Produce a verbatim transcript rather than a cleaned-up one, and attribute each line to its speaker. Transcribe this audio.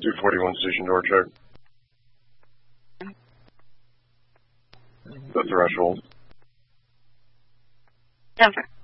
Speaker 1: two forty-one station door check. The threshold.
Speaker 2: Denver.